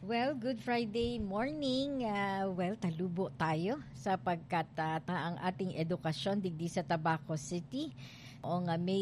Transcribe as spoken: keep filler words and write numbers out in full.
Well, Good Friday morning. Uh, well, talubo tayo sapagkat uh, ang ating edukasyon digdi sa Tabaco City. O nga may